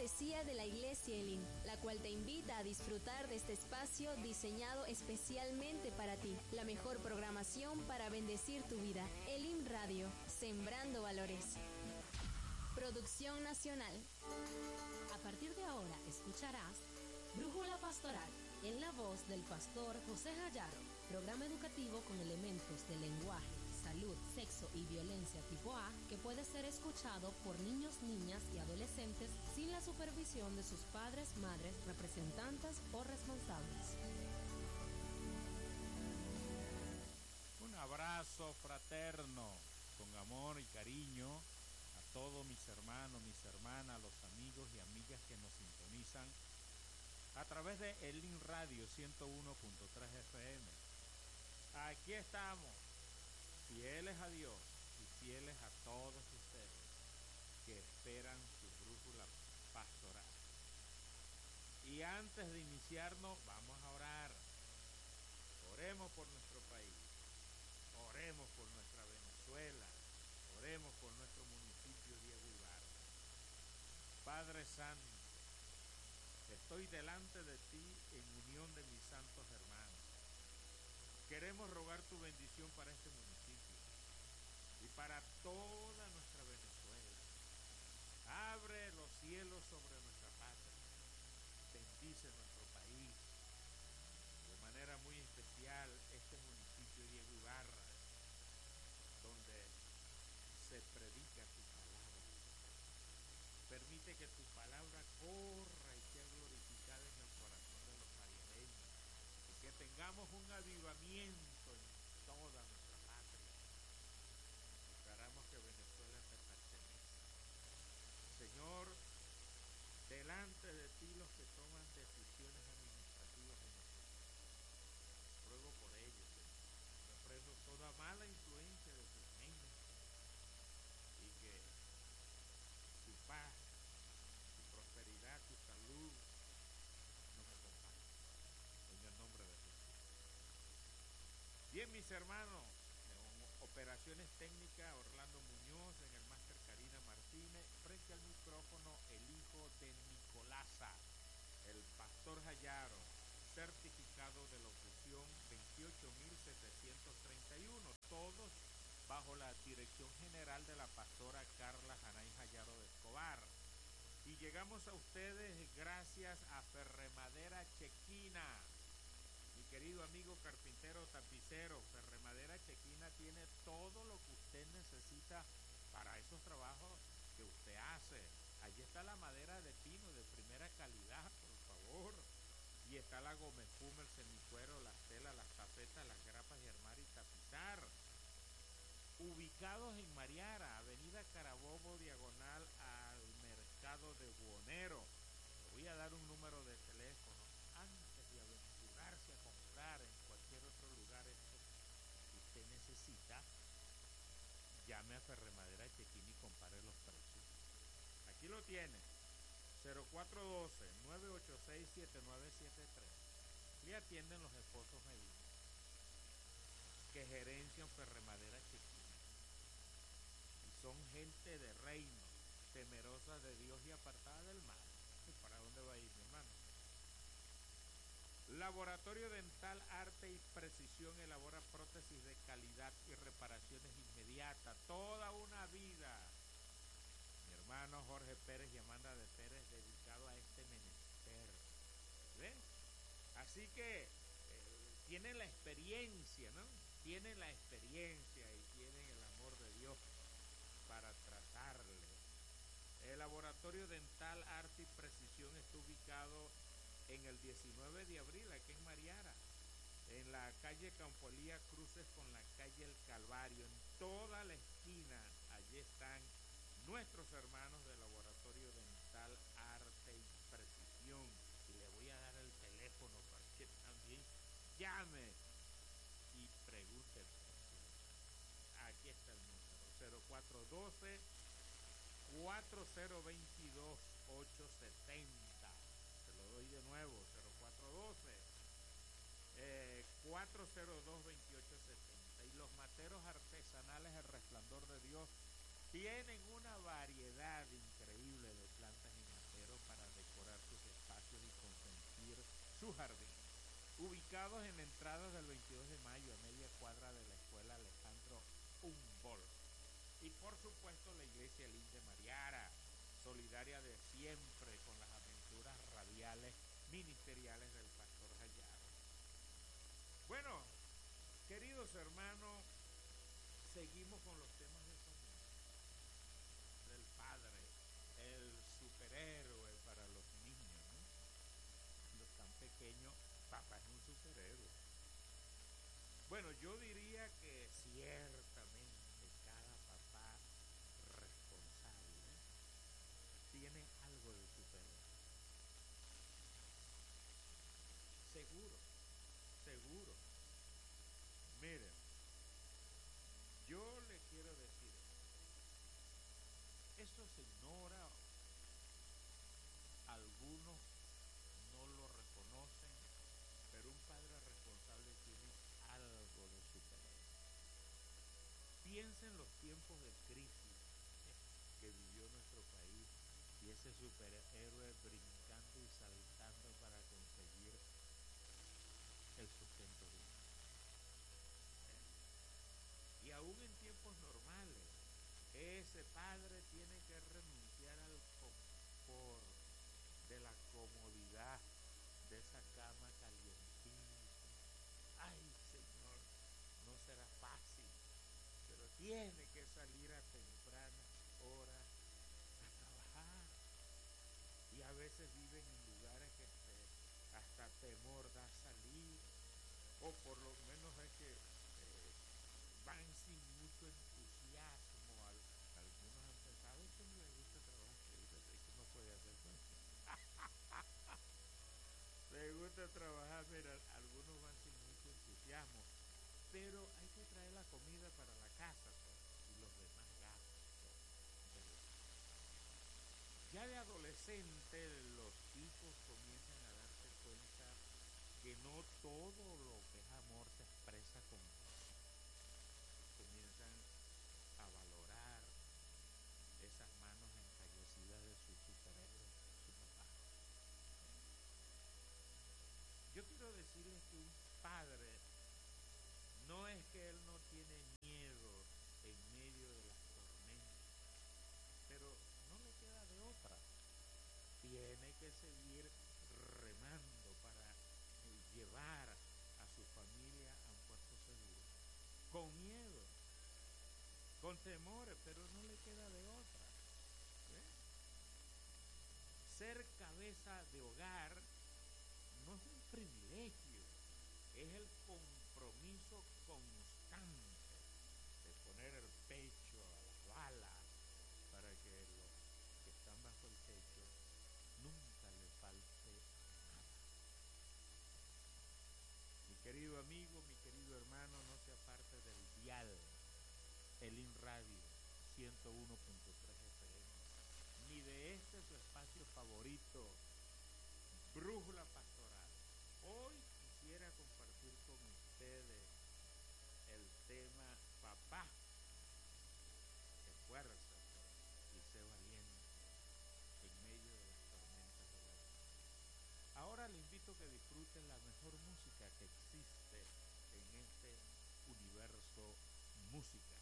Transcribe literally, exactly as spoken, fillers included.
cortesía de la Iglesia Elim, la cual te invita a disfrutar de este espacio diseñado especialmente para ti. La mejor programación para bendecir tu vida. Elim Radio, sembrando valores. Producción nacional. A partir de ahora escucharás Brújula Pastoral, en la voz del pastor José Jayaro, programa educativo con elementos de lenguaje, salud, sexo y violencia tipo A que puede ser escuchado por niños, niñas y adolescentes sin la supervisión de sus padres, madres, representantes o responsables. Un abrazo fraterno, con amor y cariño a todos mis hermanos, mis hermanas, los amigos y amigas que nos sintonizan a través de Elim Radio ciento uno punto tres F M. Aquí estamos, fieles a Dios y fieles a todos ustedes que esperan su brújula pastoral. Y antes de iniciarnos, vamos a orar. Oremos por nuestro país, oremos por nuestra Venezuela, oremos por nuestro municipio Diego Ibarra. Padre Santo, estoy delante de ti en unión de mis santos hermanos. Queremos rogar tu bendición para este municipio y para toda nuestra Venezuela. Abre los cielos sobre nuestra patria. Bendice nuestro país. De manera muy especial este municipio Diego Ibarra, donde se predica tu palabra. Permite que tu palabra corra y sea glorificada en el corazón de los marianeños y que tengamos un avivamiento en toda nuestra patria. Declaramos que Venezuela te pertenece. Señor, delante de ti los que toman decisiones administrativas en nosotros. Ruego por ellos, Señor. Reprendo toda mala influencia de sus mentes y que tu paz, tu prosperidad, tu salud nos acompañe. En el nombre de Jesús. Bien, mis hermanos, en operaciones técnicas, Orlando Muñoz, en el máster Karina Martínez, frente al micrófono el hijo de Nicolasa, el pastor Jayaro, certificado de locución veintiocho mil setecientos treinta y uno, todos bajo la dirección general de la pastora Carla Janay Jayaro de Escobar. Y llegamos a ustedes gracias a Ferremadera Chequina. Mi querido amigo carpintero tapicero, Ferremadera Chequina tiene todo lo que usted necesita para esos trabajos que usted hace. Allí está la madera de pino de primera calidad, por favor. Y está la goma espuma, el semicuero, las telas, las tapetas, las grapas y armar y tapizar. Ubicados en Mariara, avenida Carabobo, diagonal al mercado de Buonero. Le voy a dar un número de teléfono antes de aventurarse a comprar en cualquier otro lugar esto que usted necesita. Llame a Ferremadera Chequín y compare los precios. Aquí lo tiene, cero cuatro uno dos, nueve ocho seis, siete nueve siete tres. Y atienden los esposos Medina, que gerencian Ferremadera Chequín. Y son gente de reino, temerosa de Dios y apartada del mal. ¿Y para dónde va a ir, mi hermano? Laboratorio Dental Arte y Precisión elabora prótesis de calidad y reparaciones inmediatas. Toda una vida. Mi hermano Jorge Pérez y Amanda de Pérez dedicado a este menester. ¿Ven? Así que eh, tienen la experiencia, ¿no? Tienen la experiencia y tienen el amor de Dios para tratarle. El Laboratorio Dental Arte y Precisión está ubicado en el diecinueve de abril, aquí en Mariara, en la calle Campolía, cruces con la calle El Calvario, en toda la esquina. Allí están nuestros hermanos del Laboratorio Dental Arte y Precisión. Y le voy a dar el teléfono para que también llame y pregunte. Aquí está el número, cero cuatro uno dos, cuatro cero dos dos, ocho siete cero. Se lo doy de nuevo, cero cuatro uno dos, cuatro cero dos, dos ocho siete cero. Y los materos artesanales El Resplandor de Dios tienen una variedad increíble de plantas y materos para su jardín, ubicados en la entrada del veintidós de mayo, a media cuadra de la escuela Alejandro Humboldt. Y por supuesto la iglesia Linde Mariara, solidaria de siempre con las aventuras radiales ministeriales del pastor Jayaro. Bueno, queridos hermanos, seguimos con los temas de familia, del padre, el superhéroe para los niños, ¿no? Los tan pequeños, papá es un superhéroe. Bueno, yo diría que ciertamente cada papá responsable tiene algo de superhéroe. Seguro, seguro. Miren, yo le quiero decir esto. Eso se ignora, algunos no lo reconocen, pero un padre responsable tiene algo de superhéroe. Piensa en los tiempos de crisis que vivió nuestro país y ese superhéroe brincando y saltando para conseguir el sustento diario. Y aún en tiempos normales, ese padre tiene que renunciar al confort, de la comodidad, de esa cama calientita. Ay, Señor, no será fácil, pero tiene que salir a tempranas horas a trabajar. Y a veces viven en lugares que te, hasta temor da salir, o por lo menos es que eh, van sin mucho entusiasmo. Al, algunos han pensado, es que no le gusta trabajar, ¿qué no puede hacer? Le gusta trabajar, mira, algunos van sin mucho entusiasmo, pero hay que traer la comida para la casa todo, y los demás gastos de la casa. Ya de adolescente los hijos comienzan a darse cuenta que no todo lo que es amor se expresa con cosas. Comienzan a valorar esas manos encallecidas de su superhéroe, su papá. Yo quiero decirles que un padre no es que él no tiene miedo en medio de las tormentas, pero no le queda de otra. Tiene que seguir remando para llevar a su familia a un puerto seguro. Con miedo, con temores, pero no le queda de otra. ¿Eh? Ser cabeza de hogar no es un privilegio, es el compromiso constante de poner el pecho a las balas para que los que están bajo el techo nunca le falte nada. Mi querido amigo, mi querido hermano, no se aparte del dial, el IN Radio ciento uno punto tres F M, ni de este su espacio favorito, Brújula Pastoral. Hoy quisiera compartir con ustedes el tema papá, esfuérzate y sé valiente en medio de las tormentas de la vida. Ahora le invito a que disfruten la mejor música que existe en este universo musical.